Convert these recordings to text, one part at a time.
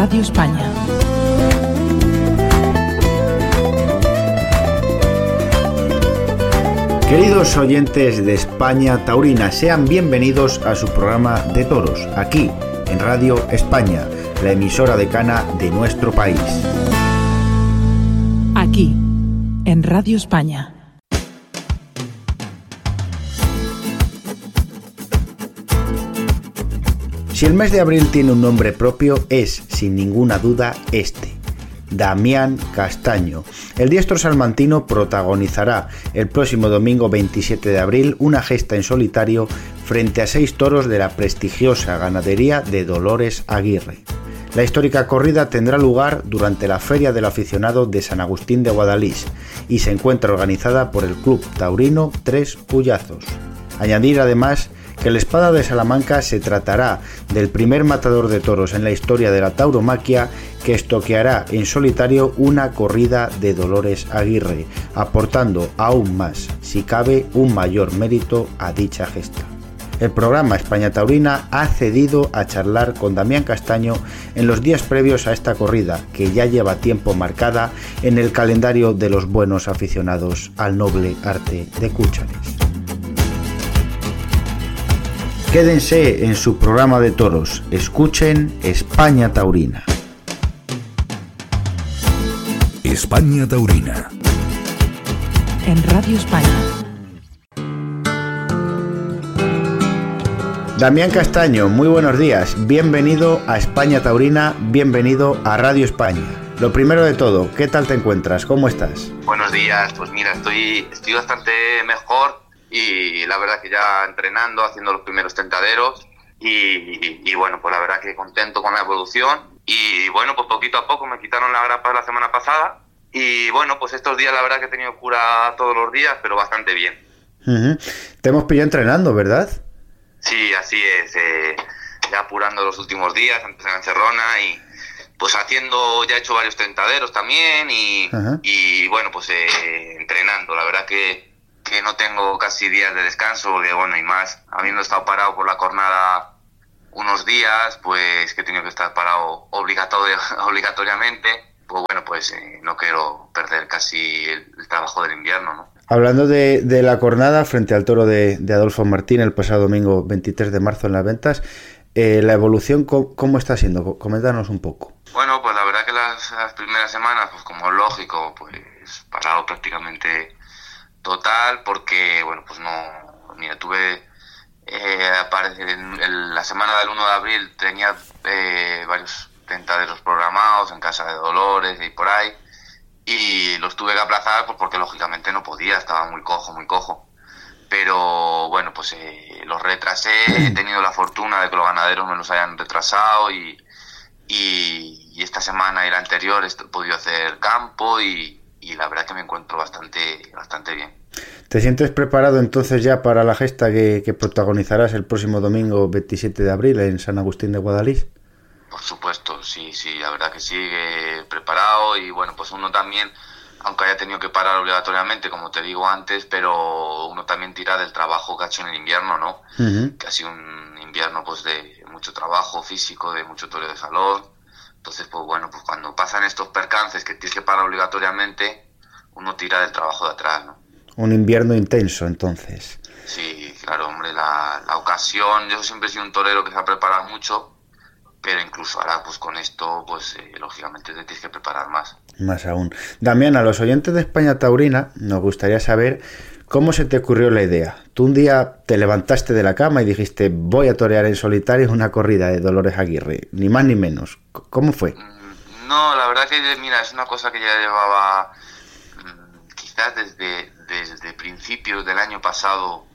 Radio España. Queridos oyentes de España Taurina, sean bienvenidos a su programa de toros, aquí en Radio España, la emisora decana de nuestro país. Aquí, en Radio España. Si el mes de abril tiene un nombre propio, es, sin ninguna duda, este: Damián Castaño. El diestro salmantino protagonizará el próximo domingo 27 de abril una gesta en solitario frente a 6 toros de la prestigiosa ganadería de Dolores Aguirre. La histórica corrida tendrá lugar durante la Feria del Aficionado de San Agustín de Guadalix y se encuentra organizada por el Club Taurino Tres Puyazos. Añadir además que el Espada de Salamanca se tratará del primer matador de toros en la historia de la tauromaquia que estoqueará en solitario una corrida de Dolores Aguirre, aportando aún más, si cabe, un mayor mérito a dicha gesta. El programa España Taurina ha cedido a charlar con Damián Castaño en los días previos a esta corrida, que ya lleva tiempo marcada en el calendario de los buenos aficionados al noble arte de Cúchares. Quédense en su programa de toros, escuchen España Taurina. España Taurina. En Radio España. Damián Castaño, muy buenos días, bienvenido a España Taurina, bienvenido a Radio España. Lo primero de todo, ¿qué tal te encuentras? ¿Cómo estás? Buenos días, pues mira, estoy bastante mejor. Y la verdad que ya entrenando, haciendo los primeros tentaderos y bueno, pues la verdad que contento con la evolución. Y bueno, pues poquito a poco me quitaron la grapa la semana pasada y bueno, pues estos días la verdad que he tenido cura todos los días, pero bastante bien. Uh-huh. Te hemos pillado entrenando, ¿verdad? Sí, así es, ya apurando los últimos días antes de la encerrona y pues ya he hecho varios tentaderos también y bueno, pues entrenando, la verdad que no tengo casi días de descanso, porque bueno, y más, habiendo estado parado por la jornada unos días, pues que he tenido que estar parado obligatoriamente, pues bueno, pues no quiero perder casi el trabajo del invierno, ¿no? Hablando de la jornada frente al toro de Adolfo Martín el pasado domingo 23 de marzo en las ventas, la evolución, ¿cómo está siendo? Coméntanos un poco. Bueno, pues la verdad que las primeras semanas, pues como es lógico, pues parado prácticamente total, porque bueno, pues no, mira, tuve la semana del 1 de abril tenía varios tentaderos programados en casa de Dolores y por ahí, y los tuve que aplazar pues porque lógicamente no podía, estaba muy cojo, pero bueno, pues los retrasé, he tenido la fortuna de que los ganaderos me los hayan retrasado y esta semana y la anterior he podido hacer campo y la verdad que me encuentro bastante bien. ¿Te sientes preparado entonces ya para la gesta que protagonizarás el próximo domingo 27 de abril en San Agustín de Guadalix? Por supuesto, sí, la verdad que sí, preparado y bueno, pues uno también, aunque haya tenido que parar obligatoriamente, como te digo antes, pero uno también tira del trabajo que ha hecho en el invierno, ¿no? Uh-huh. Que ha sido un invierno pues de mucho trabajo físico, de mucho toreo de salón. Entonces, pues bueno, pues cuando pasan estos percances que tienes que parar obligatoriamente, uno tira del trabajo de atrás, ¿no? Un invierno intenso, entonces. Sí, claro, hombre, la ocasión, yo siempre he sido un torero que se ha preparado mucho, pero incluso ahora, pues con esto, pues lógicamente te tienes que preparar más. Más aún. Damián, a los oyentes de España Taurina nos gustaría saber cómo se te ocurrió la idea. Tú un día te levantaste de la cama y dijiste, voy a torear en solitario una corrida de Dolores Aguirre, ni más ni menos. ¿Cómo fue? No, la verdad que, mira, es una cosa que ya llevaba quizás desde principios del año pasado,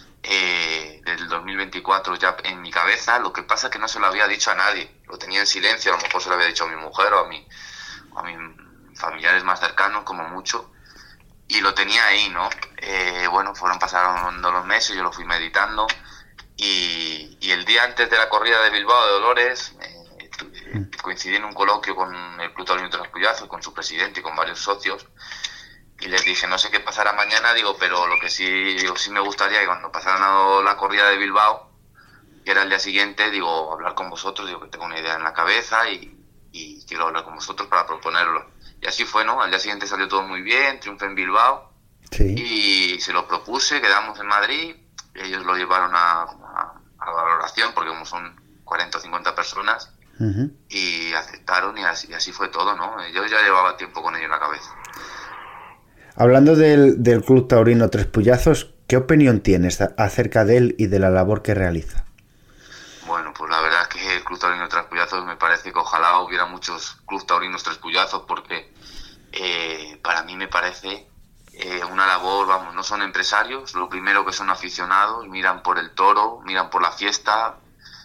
del 2024 ya en mi cabeza. Lo que pasa es que no se lo había dicho a nadie, lo tenía en silencio, a lo mejor se lo había dicho a mi mujer o a mis familiares más cercanos como mucho, y lo tenía ahí, ¿no? Bueno, pasando los meses, yo lo fui meditando y el día antes de la corrida de Bilbao de Dolores coincidí en un coloquio con el Club Taurino Tres Puyazos, con su presidente y con varios socios, y les dije, no sé qué pasará mañana, pero lo que sí me gustaría que cuando pasara la corrida de Bilbao, que era el día siguiente, hablar con vosotros, que tengo una idea en la cabeza y y quiero hablar con vosotros para proponerlo. Y así fue, ¿no? Al día siguiente salió todo muy bien, triunfé en Bilbao, Sí. y se lo propuse, quedamos en Madrid, y ellos lo llevaron a valoración, porque como son 40 o 50 personas, Ujú. y aceptaron, y así fue todo, ¿no? Yo ya llevaba tiempo con ello en la cabeza. Hablando del Club Taurino Tres Puyazos, ¿qué opinión tienes acerca de él y de la labor que realiza? Bueno, pues la verdad es que el Club Taurino Tres Puyazos, me parece que ojalá hubiera muchos Club Taurinos Tres Puyazos, porque para mí me parece una labor, vamos, no son empresarios, lo primero que son aficionados, miran por el toro, miran por la fiesta,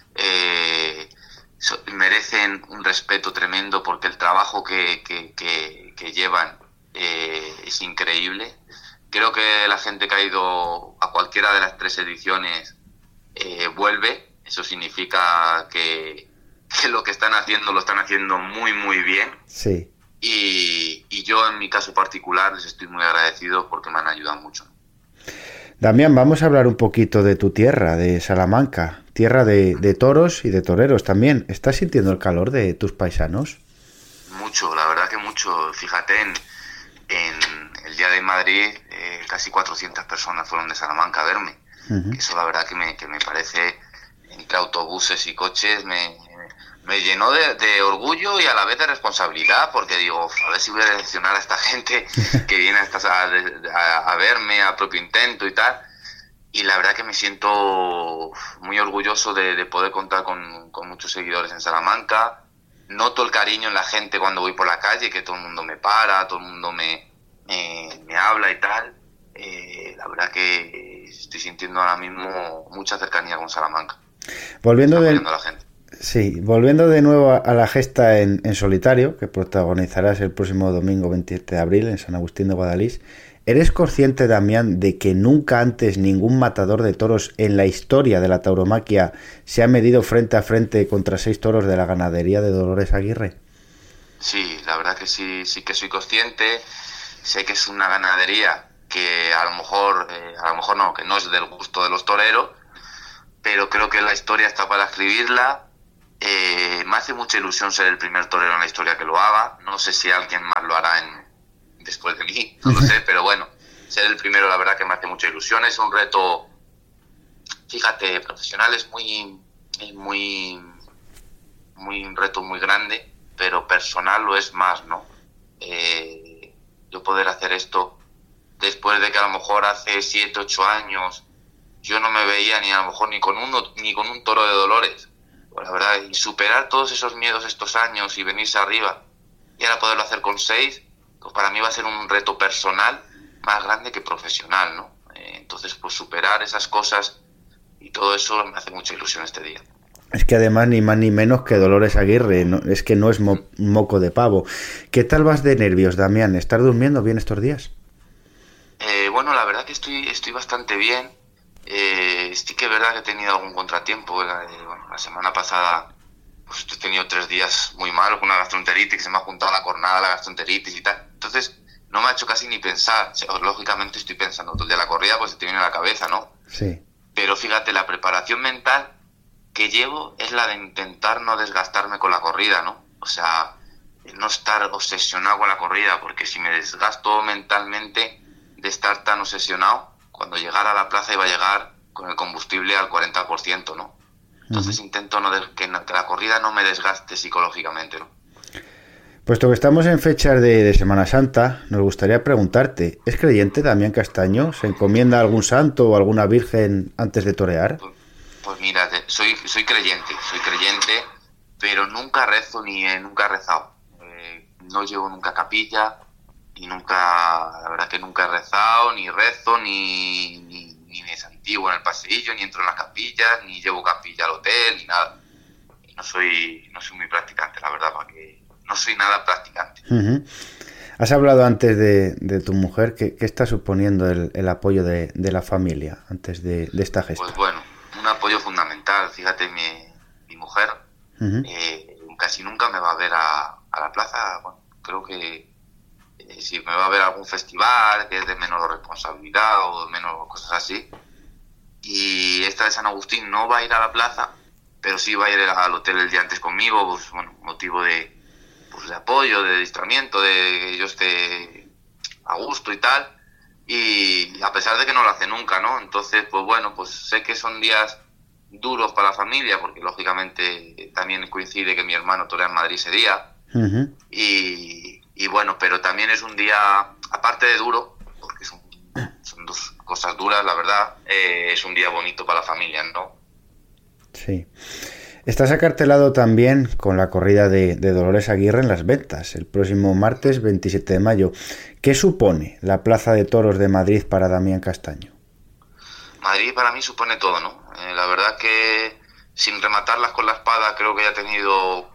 merecen un respeto tremendo, porque el trabajo que llevan es increíble. Creo que la gente que ha ido a cualquiera de las 3 ediciones vuelve. Eso significa que lo que están haciendo lo están haciendo muy, muy bien. Sí. Y yo, en mi caso particular, les estoy muy agradecido porque me han ayudado mucho. Damián, vamos a hablar un poquito de tu tierra, de Salamanca, tierra de toros y de toreros también. ¿Estás sintiendo el calor de tus paisanos? Mucho, la verdad que mucho. Fíjate, en el día de Madrid, casi 400 personas fueron de Salamanca a verme. Uh-huh. Eso la verdad que me parece, entre autobuses y coches, me llenó de orgullo y a la vez de responsabilidad, porque digo, a ver si voy a decepcionar a esta gente que viene a verme a propio intento y tal. Y la verdad que me siento muy orgulloso de poder contar con muchos seguidores en Salamanca. Noto el cariño en la gente cuando voy por la calle, que todo el mundo me para, todo el mundo me habla y tal. La verdad que estoy sintiendo ahora mismo mucha cercanía con Salamanca. Volviendo a la gente. Sí, volviendo de nuevo a la gesta en solitario, que protagonizarás el próximo domingo 27 de abril en San Agustín de Guadalís, ¿eres consciente, Damián, de que nunca antes ningún matador de toros en la historia de la tauromaquia se ha medido frente a frente contra 6 toros de la ganadería de Dolores Aguirre? Sí, la verdad que sí que soy consciente. Sé que es una ganadería que a lo mejor no, que no es del gusto de los toreros, pero creo que la historia está para escribirla. Me hace mucha ilusión ser el primer torero en la historia que lo haga. No sé si alguien más lo hará después de mí, no lo sé, pero bueno, ser el primero la verdad que me hace mucha ilusión. Es un reto, fíjate, profesional, es un reto muy grande, pero personal lo es más, ¿no? Yo poder hacer esto después de que a lo mejor hace 7, 8 años yo no me veía ni a lo mejor ni con un toro de Dolores. Pues la verdad, y superar todos esos miedos estos años y venirse arriba y ahora poderlo hacer con 6, pues para mí va a ser un reto personal más grande que profesional, ¿no? Entonces, pues superar esas cosas y todo eso me hace mucha ilusión este día. Es que además ni más ni menos que Dolores Aguirre, no, es que no es moco de pavo. ¿Qué tal vas de nervios, Damián? ¿Estás durmiendo bien estos días? Bueno, la verdad que estoy bastante bien. Sí que es verdad que he tenido algún contratiempo. La semana pasada pues he tenido 3 días muy malos con una gastroenteritis, que se me ha juntado la cornada, la gastroenteritis y tal. Entonces no me ha hecho casi ni pensar. Lógicamente estoy pensando todo el día la corrida, pues se te viene a la cabeza, ¿no? Sí. Pero fíjate, la preparación mental que llevo es la de intentar no desgastarme con la corrida, ¿no? O sea, no estar obsesionado con la corrida, porque si me desgasto mentalmente de estar tan obsesionado, cuando llegara a la plaza iba a llegar con el combustible al 40%, ¿no? Entonces intento que la corrida no me desgaste psicológicamente, ¿no? Puesto que estamos en fechas de Semana Santa, nos gustaría preguntarte, ¿es creyente Damián Castaño? ¿Se encomienda a algún santo o alguna virgen antes de torear? Pues mira, soy creyente, pero nunca rezo ni nunca he rezado. No llevo nunca capilla y la verdad que nunca he rezado, ni rezo, ni me santiguo en el paseillo, ni entro en las capillas, ni llevo capilla al hotel, ni nada. Y no soy muy practicante, la verdad, porque no soy nada practicante. Uh-huh. Has hablado antes de tu mujer. ¿Qué está suponiendo el apoyo de la familia antes de esta gesta? Pues bueno, un apoyo fundamental. Fíjate, mi mujer casi nunca me va a ver a la plaza. Bueno, creo que si me va a ver a algún festival que es de menos responsabilidad o de menos cosas así. Y esta de San Agustín no va a ir a la plaza, pero sí va a ir al hotel el día antes conmigo, pues bueno, motivo de pues de apoyo, de distramiento, de que yo esté a gusto y tal, y a pesar de que no lo hace nunca, ¿no? Entonces, pues bueno, pues sé que son días duros para la familia, porque lógicamente también coincide que mi hermano torea en Madrid ese día, Uh-huh. y bueno, pero también es un día, aparte de duro, porque son dos cosas duras, la verdad, es un día bonito para la familia, ¿no? Sí. Estás acartelado también con la corrida de Dolores Aguirre en Las Ventas, el próximo martes 27 de mayo. ¿Qué supone la Plaza de Toros de Madrid para Damián Castaño? Madrid para mí supone todo, ¿no? La verdad que sin rematarlas con la espada, creo que ya he tenido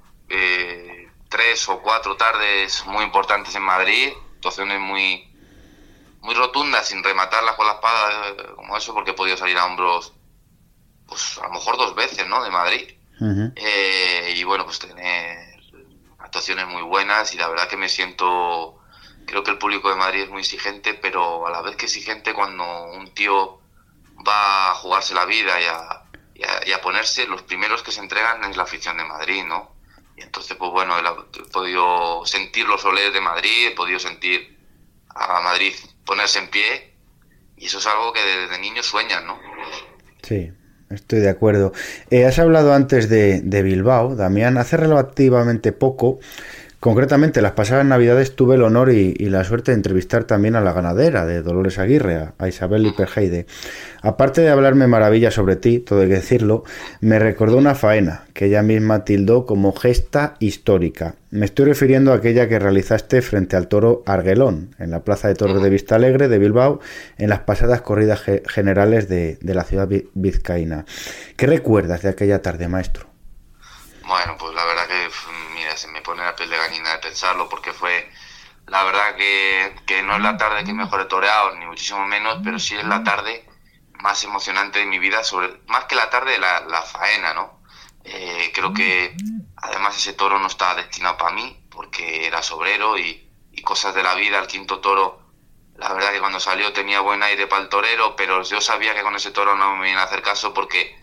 3 o 4 tardes muy importantes en Madrid, actuaciones muy rotundas sin rematarlas con la espada, como eso, porque he podido salir a hombros, pues a lo mejor 2 veces, ¿no? De Madrid. Uh-huh. Y bueno, pues tener actuaciones muy buenas, y la verdad que me siento, creo que el público de Madrid es muy exigente, pero a la vez que exigente cuando un tío va a jugarse la vida y a ponerse, los primeros que se entregan es la afición de Madrid, ¿no? Y entonces, pues bueno, he podido sentir los olés de Madrid, he podido sentir a Madrid ponerse en pie, y eso es algo que desde niños sueñan, ¿no? Sí, estoy de acuerdo. Has hablado antes de Bilbao, Damián. Hace relativamente poco, concretamente las pasadas navidades, tuve el honor y la suerte de entrevistar también a la ganadera de Dolores Aguirre, a Isabel Liperheide. Aparte de hablarme maravillas sobre ti, todo hay que decirlo, me recordó una faena que ella misma tildó como gesta histórica. Me estoy refiriendo a aquella que realizaste frente al toro Arguelón, en la Plaza de Toros de Vistalegre de Bilbao, en las pasadas corridas generales de la ciudad vizcaína. ¿Qué recuerdas de aquella tarde, maestro? Bueno, pues la verdad que, mira, se me pone la piel de gallina de pensarlo, porque fue, la verdad que no es la tarde que mejor he toreado, ni muchísimo menos, pero sí es la tarde más emocionante de mi vida, más que la tarde, la faena, ¿no? Creo que además ese toro no estaba destinado para mí, porque era sobrero y cosas de la vida. El quinto toro, la verdad que cuando salió tenía buen aire para el torero, pero yo sabía que con ese toro no me iban a hacer caso, porque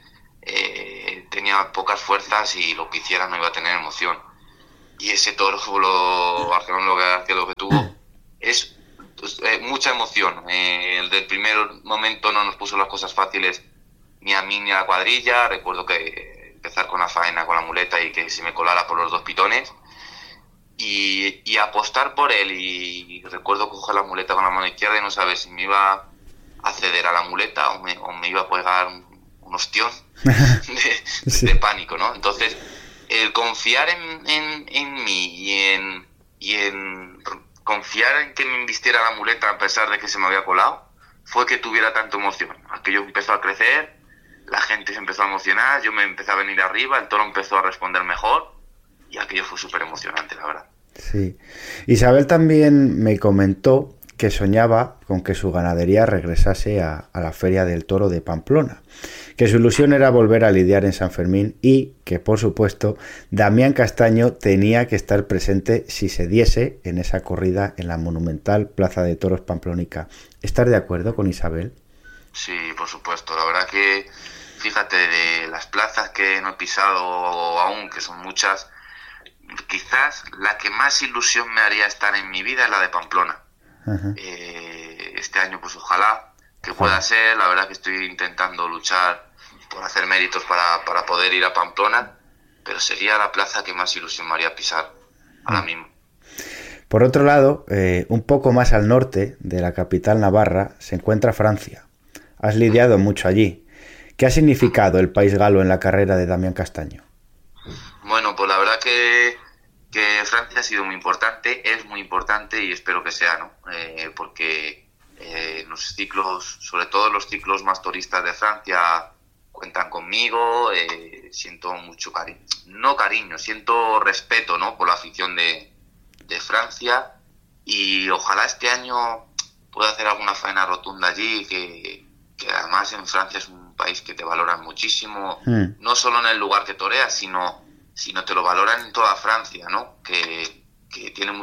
tenía pocas fuerzas y lo que hiciera no iba a tener emoción. Y ese toro, Barcelona, lo que tuvo es mucha emoción. El del primer momento no nos puso las cosas fáciles ni a mí ni a la cuadrilla. Recuerdo que empezar con la faena, con la muleta, y que se me colara por los 2 pitones, y apostar por él. Y recuerdo coger la muleta con la mano izquierda y no saber si me iba a ceder a la muleta o me iba a pegar un ostión de pánico, ¿no? Entonces, el confiar en mí y en confiar en que me invistiera la muleta a pesar de que se me había colado, fue que tuviera tanta emoción. Aquello empezó a crecer, la gente se empezó a emocionar, yo me empecé a venir arriba, el toro empezó a responder mejor, y aquello fue súper emocionante, la verdad. Sí. Isabel también me comentó que soñaba con que su ganadería regresase a la Feria del Toro de Pamplona, que su ilusión era volver a lidiar en San Fermín, y que, por supuesto, Damián Castaño tenía que estar presente si se diese en esa corrida en la monumental Plaza de Toros pamplónica. ¿Estás de acuerdo con Isabel? Sí, por supuesto. La verdad que, fíjate, de las plazas que no he pisado aún, que son muchas, quizás la que más ilusión me haría estar en mi vida es la de Pamplona. Ajá. Este año, pues ojalá que pueda ser. La verdad que estoy intentando luchar por hacer méritos para poder ir a Pamplona, pero sería la plaza que más ilusión me haría pisar ahora mismo. Por otro lado, un poco más al norte de la capital navarra se encuentra Francia. Has lidiado mucho allí. ¿Qué ha significado el país galo en la carrera de Damián Castaño? Bueno, pues la verdad que Francia ha sido muy importante, es muy importante, y espero que sea, ¿no? Porque los ciclos, sobre todo los ciclos más turistas de Francia, cuentan conmigo. Siento mucho cariño, siento respeto, ¿no?, por la afición de Francia, y ojalá este año pueda hacer alguna faena rotunda allí, que además en Francia es un país que te valoran muchísimo, no solo en el lugar que toreas, sino te lo valoran en toda Francia, ¿no? Que tiene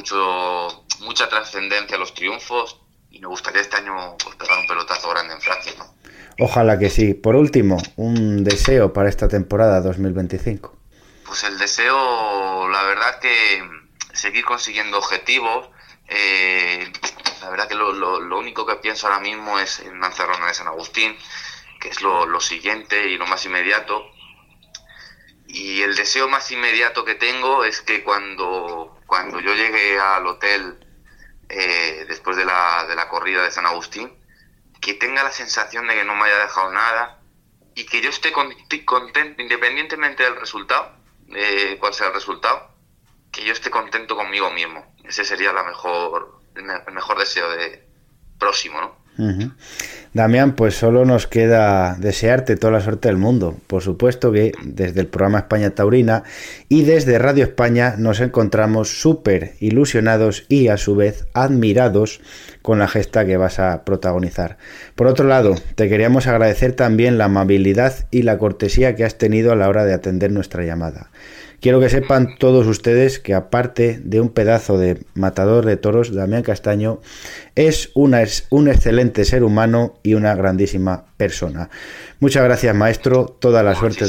mucha trascendencia los triunfos, y me gustaría este año, pues, pegar un pelotazo grande en Francia, ¿no? Ojalá que sí. Por último, un deseo para esta temporada 2025. Pues el deseo, la verdad que seguir consiguiendo objetivos. La verdad que lo único que pienso ahora mismo es en una encerrona de San Agustín, que es lo siguiente y lo más inmediato. Y el deseo más inmediato que tengo es que cuando yo llegue al hotel después de la corrida de San Agustín, que tenga la sensación de que no me haya dejado nada y que yo esté contento, independientemente del resultado, cuál sea el resultado, que yo esté contento conmigo mismo. Ese sería el mejor deseo de próximo, ¿no? Uh-huh. Damián, pues solo nos queda desearte toda la suerte del mundo. Por supuesto que desde el programa España Taurina y desde Radio España nos encontramos súper ilusionados y a su vez admirados con la gesta que vas a protagonizar. Por otro lado, te queríamos agradecer también la amabilidad y la cortesía que has tenido a la hora de atender nuestra llamada. Quiero que sepan todos ustedes que aparte de un pedazo de matador de toros, Damián Castaño es un excelente ser humano y una grandísima persona. Muchas gracias, maestro, toda la suerte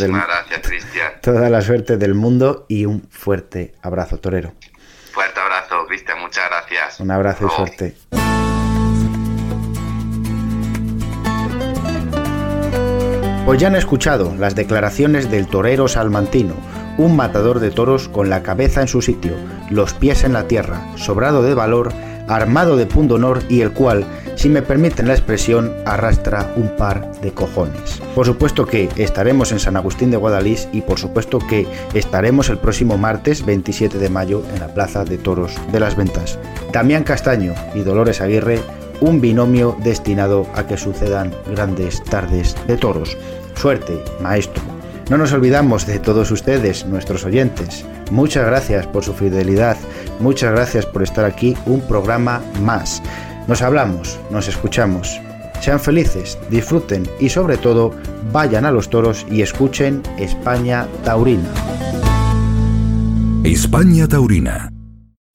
del mundo y un fuerte abrazo, torero. Fuerte abrazo, Cristian, muchas gracias. Un abrazo y suerte. Pues ya han escuchado las declaraciones del torero salmantino, un matador de toros con la cabeza en su sitio, los pies en la tierra, sobrado de valor, armado de pundonor y el cual, si me permiten la expresión, arrastra un par de cojones. Por supuesto que estaremos en San Agustín de Guadalís y por supuesto que estaremos el próximo martes 27 de mayo en la Plaza de Toros de las Ventas. Damián Castaño y Dolores Aguirre, un binomio destinado a que sucedan grandes tardes de toros. Suerte, maestro. No nos olvidamos de todos ustedes, nuestros oyentes. Muchas gracias por su fidelidad, muchas gracias por estar aquí un programa más. Nos hablamos, nos escuchamos. Sean felices, disfruten y sobre todo vayan a los toros y escuchen España Taurina. España Taurina.